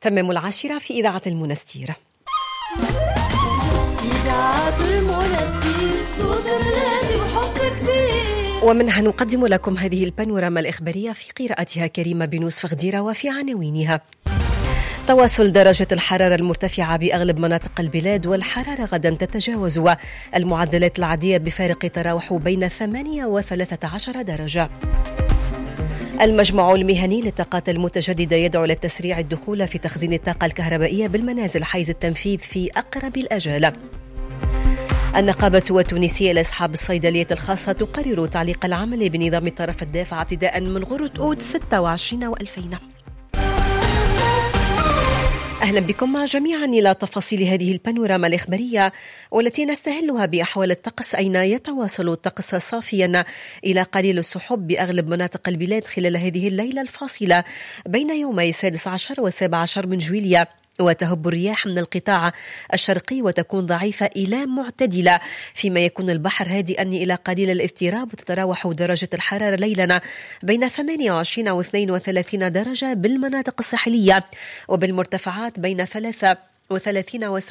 تمام 10 في إذاعة المنستير. إذاعة المنستير صوت الذي وحب كبير. ومنها نقدم لكم هذه البانوراما الإخبارية في قراءتها كريمة بنوس فخديرة وفي عناوينها: تواصل درجة الحرارة المرتفعة بأغلب مناطق البلاد، والحرارة غدا تتجاوز المعدلات العادية بفارق تراوح بين 8 و13 درجة. المجمع المهني للطاقات المتجددة يدعو لتسريع الدخول في تخزين الطاقة الكهربائية بالمنازل حيز التنفيذ في أقرب الآجال. النقابة التونسية لأصحاب الصيدلية الخاصة تقرر تعليق العمل بنظام الطرف الدافع ابتداء من غرة أوت 26 و2000. أهلا بكم جميعا إلى تفاصيل هذه البانوراما الإخبارية، والتي نستهلها بأحوال الطقس، أين يتواصل الطقس صافيا إلى قليل السحب بأغلب مناطق البلاد خلال هذه الليلة الفاصلة بين يومي 16 و17 من جويلية، وتهب الرياح من القطاع الشرقي وتكون ضعيفة إلى معتدلة، فيما يكون البحر هادئا إلى قليل الاضطراب، وتتراوح درجة الحرارة ليلا بين 28 و 32 درجة بالمناطق الساحلية، وبالمرتفعات بين 33 و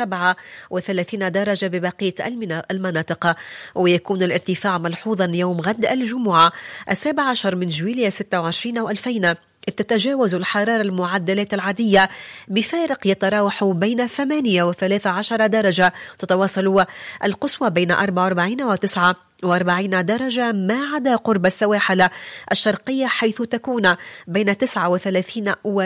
37 درجة ببقية المناطق. ويكون الارتفاع ملحوظا يوم غد الجمعة 17 من جويلية 26 و2000. تتجاوز الحرارة المعدلات العادية بفارق يتراوح بين 8 و13 درجة. تتواصل القصوى بين 44 و 49 درجة ما عدا قرب السواحل الشرقية حيث تكون بين 39 و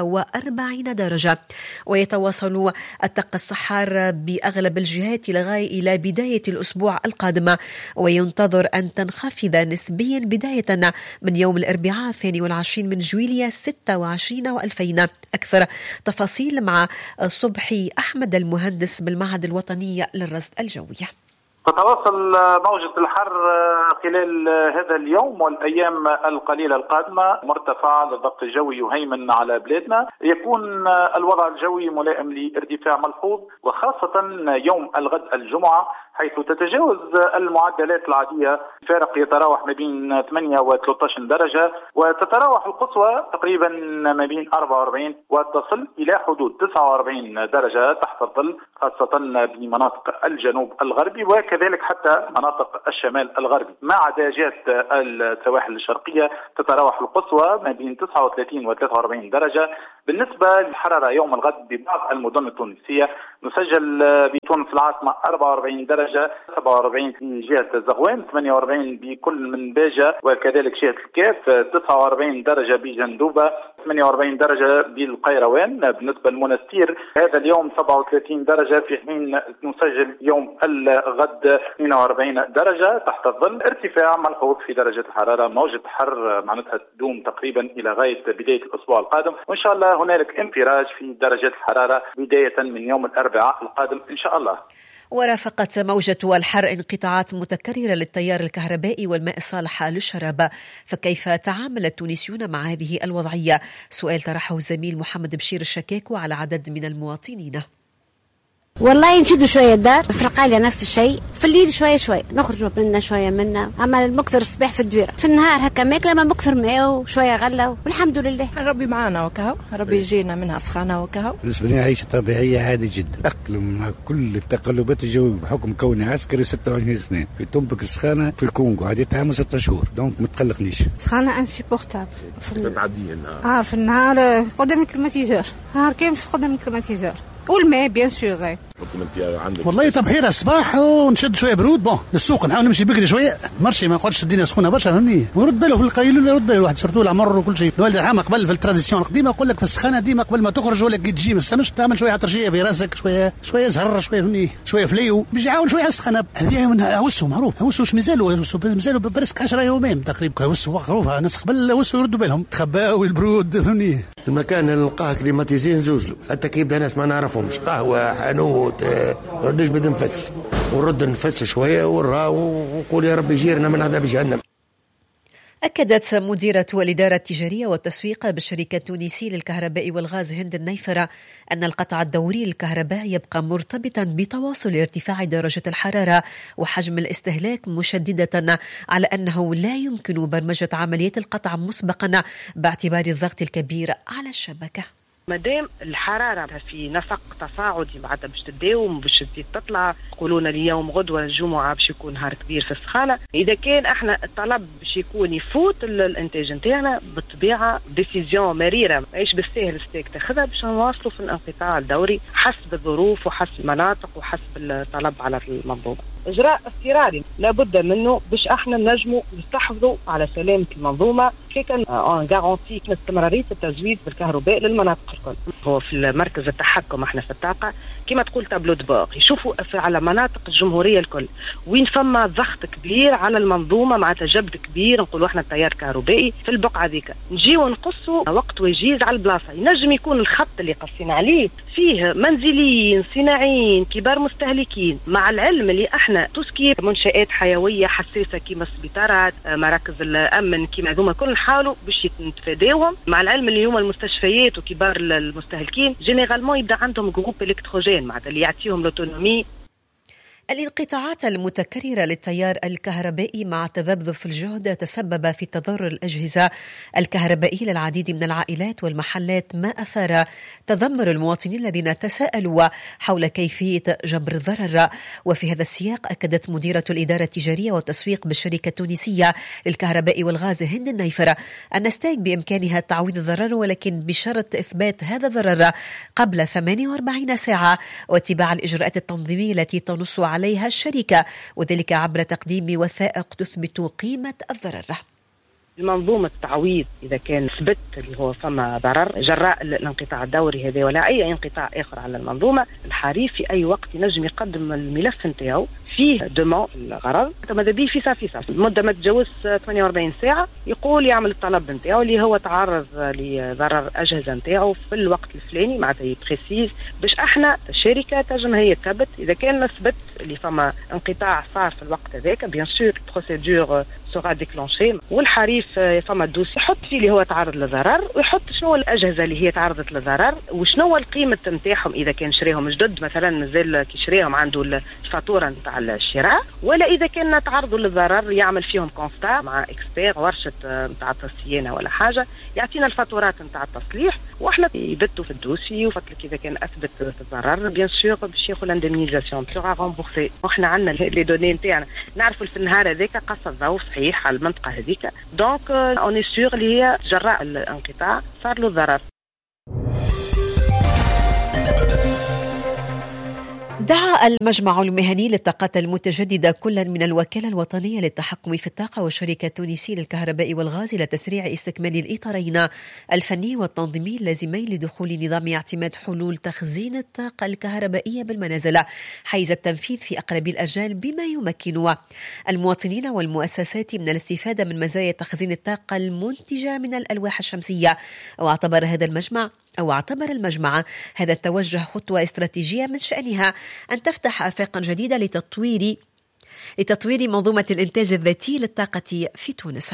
43 درجة. ويتواصل الطقس السحار بأغلب الجهات لغاية إلى بداية الأسبوع القادم، وينتظر أن تنخفض نسبيا بداية من يوم الأربعاء 22 من جويلية 26 و2000. أكثر تفاصيل مع صبحي أحمد المهندس بالمعهد الوطني للرصد الجوي. تتواصل موجة الحر خلال هذا اليوم والأيام القليلة القادمة. مرتفع للضغط الجوي يهيمن على بلادنا، يكون الوضع الجوي ملائم لارتفاع ملحوظ، وخاصة يوم الغد الجمعة حيث تتجاوز المعدلات العادية، فارق يتراوح ما بين 8 و 13 درجة، وتتراوح القصوى تقريبا ما بين 44 وتصل إلى حدود 49 درجة تحت الظل، خاصة بمناطق الجنوب الغربي وكذلك حتى مناطق الشمال الغربي، ما عدا جهة السواحل الشرقية تتراوح القصوى ما بين 39 و 43 درجة. بالنسبة للحرارة يوم الغد ببعض المدن التونسية نسجل بتونس العاصمة 44 درجة، 47 في جهة الزغوان، 48 بكل من باجة وكذلك جهة الكاف، 49 درجة بجندوبة، 48 درجة بالقيروان. بالنسبة للمنستير هذا اليوم 37 درجة، في حين نسجل يوم الغد 42 درجة تحت الظل. ارتفاع ملحوظ في درجة الحرارة، موجة حر معناتها تدوم تقريبا إلى غاية بداية الأسبوع القادم، وإن شاء الله هنالك انفراج في درجة الحرارة بداية من يوم الأربعاء القادم إن شاء الله. ورافقت موجة الحر انقطاعات متكررة للتيار الكهربائي والماء الصالح للشراب، فكيف تعامل التونسيون مع هذه الوضعية؟ سؤال طرحه الزميل محمد بشير الشكاكو على عدد من المواطنين. والله نشدوا شوية الدار في القالية نفس الشيء، في الليل شوية نخرج منا شوية منا، أما المكثر الصباح في الدويرة، في النهار هكا ماكلة ما مكثر ماء وشوية غلة والحمد لله. ربي معانا وكهو، ربي يجينا منها سخانة وكهو. بالنسبة لي عيشة طبيعية عادي جدا، أقلم مع كل التقلبات الجوية بحكم كوني عسكري 26 سنة في تومبك السخانة في الكونغو، عادي تعامل 6 شهور، دونك ما تقلقنيش. سخانة انسيبورتابل تعدي النهار. في النهار قدام الكليماتيزور، نهار كامل قدام الكليماتيزور، والماء بيان سور. والله تبحير الصباح ونشد شويه برود بون للسوق، نحاول نمشي بكري شويه مرشي ما نقعدش الدنيا سخونه برشا فهمني، ورد باله في القيلوله، رد باله واحد سيرتو العمر وكل شيء. الوالد العام قبل في التراديسيون القديمه يقول لك في السخانه ديما قبل ما تخرج ولا كي تجي ما تستناش تعمل شويه عطرجيه في راسك، شويه زهر شويه فهمني، شويه فليو باش يعاون شويه على السخانه. هذه منها هوسو معروف، هوسو واش مازالوا برسك 10 يومين تقريبا، هوسو معروفه ناس قبل هوسو يردوا بالهم تخباو البرود فهمني. المكان اللي نلقاه كليماتيزين زوزلو، حتى كي يبدا ناس ما نعرفهمش، قهوه حانوت ردش بدا نفس ونرد نفس شويه ونقول يا رب يجيرنا من عذاب جهنم. أكدت مديرة الإدارة التجارية والتسويق بالشركة التونسية للكهرباء والغاز هند النيفرة أن القطع الدوري للكهرباء يبقى مرتبطا بتواصل ارتفاع درجة الحرارة وحجم الاستهلاك، مشددة على أنه لا يمكن برمجة عملية القطع مسبقا باعتبار الضغط الكبير على الشبكة. مادام الحرارة في نفق تصاعدي بعد باش تداوم باش تزيد تطلع، يقولون اليوم غدوة الجمعة باش يكون نهار كبير في السخانة. إذا كان احنا الطلب باش يكون يفوت الانتاج نتاعنا بالطبيعة ديسيزيون مريرة ماهيش بالسهل ستيك تاخذها باش نواصلوا في الانقطاع الدوري حسب الظروف وحسب المناطق وحسب الطلب على المنظومة. إجراء اضطراري لابد منه باش احنا نجموا نستحفظوا على سلامة المنظومة كان غارونتي استمرارية التزويد بالكهرباء للمناطق الكل. هو في مركز التحكم احنا في الطاقة كما تقول تابلو دبور يشوفوا على مناطق الجمهورية الكل وين فما ضغط كبير على المنظومة مع تجبد كبير نقولوا احنا التيار الكهربائي في البقعة ذيك، نجيو نقصوا وقت وجيز على البلاصة. ينجم يكون الخط اللي قصينا عليه فيه منزليين صناعيين كبار مستهلكين، مع العلم اللي احنا تسكير منشآت حيوية حساسة كما السبيطارات مراكز الأمن كما هذوما كل نحاولوا باش نتفاداوهم، مع العلم اللي هما المستشفيات وكبار المستهلكين جينيرالمون يبدا عندهم جروب الكتروجين معناتها اللي يعطيهم لوتونومي. الانقطاعات المتكررة للتيار الكهربائي مع تذبذب في الجهد تسبب في تضرر الأجهزة الكهربائية للعديد من العائلات والمحلات، ما أثار تذمر المواطنين الذين تساءلوا حول كيفية جبر الضرر. وفي هذا السياق أكدت مديرة الإدارة التجارية والتسويق بالشركة التونسية للكهرباء والغاز هند النيفر أن ستيك بإمكانها تعويض الضرر، ولكن بشرط إثبات هذا الضرر قبل 48 ساعة واتباع الإجراءات التنظيمية التي تنص عليها الشركة، وذلك عبر تقديم وثائق تثبت قيمة الضرر. المنظومة التعويض إذا كان ثبت اللي هو فما ضرر جراء الانقطاع الدوري هذا ولا أي انقطاع آخر على المنظومة، الحريف في أي وقت ينجم يقدم الملف نتاعو فيه دومون الغرض ماذا بيه في صافي المدة ما تتجاوز 48 ساعة يقول يعمل الطلب نتاعو اللي هو تعرض لضرر أجهزة نتاعو في الوقت الفلاني معناتها يبريسيز باش احنا الشركة تنجم هي تثبت إذا كان مثبت اللي فما انقطاع صار في الوقت هذاك بيان سور بروسيدور سوغا ديكلونشي، والحريف فما دوسي يحط فيه اللي هو تعرض للضرر ويحط شنو الأجهزة اللي هي تعرضت للضرر وشنو القيمة نتاعهم إذا كان شريهم جدد مثلا مازال كي شريهم عنده الفاتورة نتاع الشراء، ولا إذا كان تعرضوا للضرر يعمل فيهم كونستا مع إكسبير ورشة نتاع الصيانة ولا حاجة يعطينا الفاتورات نتاع التصليح وإحنا يبتوا في الدوسي وفتلك إذا كان أثبت الضرر بيان سور باش ياخذ الاندمنيزاسيون سوغا رومبورسي. وإحنا عندنا لي دوني نتاعنا نعرفوا في النهار هذاك قص الضوء صحيح على المنطقة هذيك دونك اوني سور اللي هي جراء الانقطاع صار له ضرر. دعا المجمع المهني للطاقات المتجددة كلا من الوكالة الوطنية للتحكم في الطاقة والشركة التونسية للكهرباء والغاز إلى تسريع استكمال الإطارين الفني والتنظيمي اللازمين لدخول نظام اعتماد حلول تخزين الطاقة الكهربائية بالمنازل حيز التنفيذ في أقرب الأجال بما يمكن المواطنين والمؤسسات من الاستفادة من مزايا تخزين الطاقة المنتجة من الألواح الشمسية. واعتبر المجمع هذا التوجه خطوة استراتيجية من شأنها أن تفتح آفاقا جديدة لتطوير منظومة الإنتاج الذاتي للطاقة في تونس.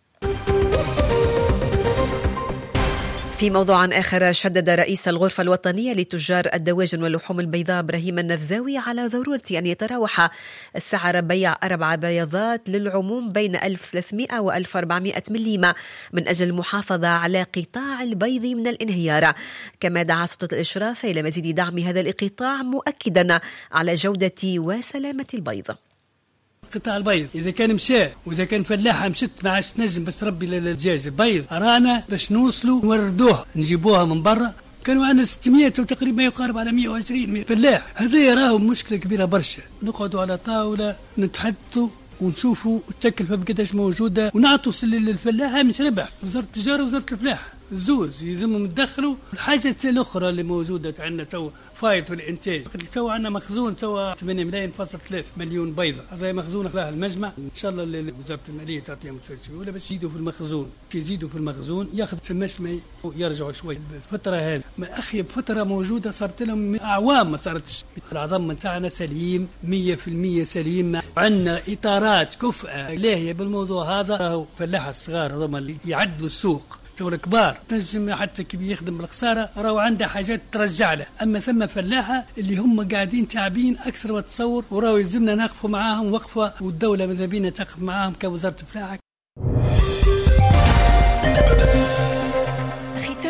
في موضوع آخر شدد رئيس الغرفة الوطنية لتجار الدواجن واللحوم البيضاء إبراهيم النفزاوي على ضرورة أن يتراوح السعر بيع 4 بيضات للعموم بين 1300 و 1400 مليم من أجل المحافظة على قطاع البيض من الانهيار. كما دعا سلطة الإشراف إلى مزيد دعم هذا القطاع مؤكدا على جودة وسلامة البيض. قطاع البيض إذا كان مشاء وإذا كان فلاحة مشت ما عادش تنجم بس تربي للدجاج بيض رانا باش نوصلوا نوردوها نجيبوها من برا. كانوا عندنا 600 وتقريبا ما يقارب على 120 فلاح. هذا يراه مشكلة كبيرة برشا. نقعدوا على طاولة نتحدثوا ونشوفوا التكلفة بقداش موجودة ونعطوا للفلاحة مش ربح. وزارة التجارة وزارة الفلاحة الزوز يلزمهم يدخلوا. الحاجة الأخرى اللي موجودة عندنا تو فايض في الإنتاج. تو عندنا مخزون تو 8.3 مليون بيضة. هذا مخزون فيها المجمع. إن شاء الله وزارة المالية تعطيهم شوية ولا باش يزيدوا في المخزون. كي يزيدوا في المخزون ياخذ في المشمي ويرجعوا شوي. الفترة هذه ما أخيب فترة موجودة صارت لهم أعوام ما صارتش. العظم نتاعنا سليم 100% سليم. عندنا إطارات كفءة لاهية بالموضوع هذا. فلاحة الصغار هذوما اللي يعدلوا السوق. شغل كبار تنجم حتى كي بيخدم بالخسارة راهو عنده حاجات ترجع له. أما ثم فلاحة اللي هم قاعدين تعبين أكثر وتصور وراهو يلزمنا نقفوا معاهم وقفة والدولة ماذا بينا تقف معاهم كوزارة الفلاحة.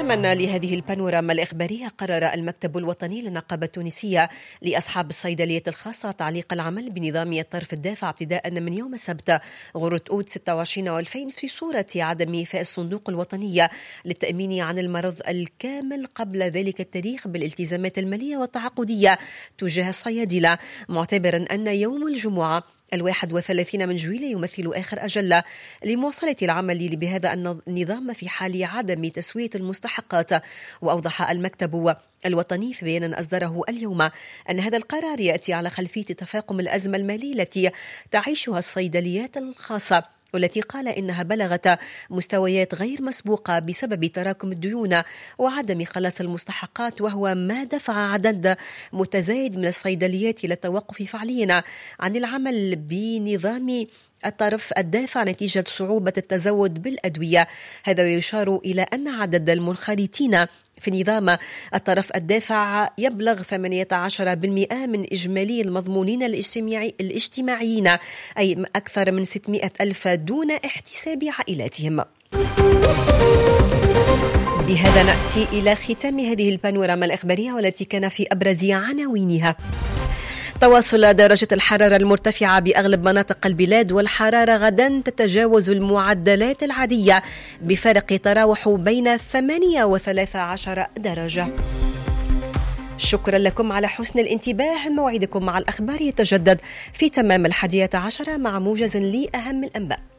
ختاما لهذه البانوراما الإخبارية، قرر المكتب الوطني للنقابة التونسية لأصحاب الصيدلية الخاصة تعليق العمل بنظام الطرف الدافع ابتداء من يوم السبت غرة أود 26 و2000 في صورة عدم إيفاء الصندوق الوطني للتأمين عن المرض الكامل قبل ذلك التاريخ بالالتزامات المالية والتعاقدية تجاه الصيادلة، معتبرا أن يوم الجمعة 31 من جويلية يمثل آخر أجل لمواصلة العمل بهذا النظام في حال عدم تسوية المستحقات. وأوضح المكتب الوطني في بيان أصدره اليوم أن هذا القرار يأتي على خلفية تفاقم الأزمة المالية التي تعيشها الصيدليات الخاصة، والتي قال إنها بلغت مستويات غير مسبوقة بسبب تراكم الديون وعدم خلاص المستحقات، وهو ما دفع عدد متزايد من الصيدليات إلى التوقف فعليا عن العمل بنظام الطرف الدافع نتيجة صعوبة التزود بالأدوية. هذا يشار إلى أن عدد المنخرطين في نظام الطرف الدافع يبلغ 18% من إجمالي المضمونين الاجتماعيين، أي أكثر من 600,000 دون احتساب عائلاتهم. بهذا نأتي إلى ختام هذه البانوراما الإخبارية والتي كان في أبرز عناوينها: تواصل درجة الحرارة المرتفعة بأغلب مناطق البلاد، والحرارة غدا تتجاوز المعدلات العادية بفرق تراوح بين 8 و13 درجة. شكرا لكم على حسن الانتباه. موعدكم مع الأخبار يتجدد في تمام 11 مع موجز لأهم الأنباء.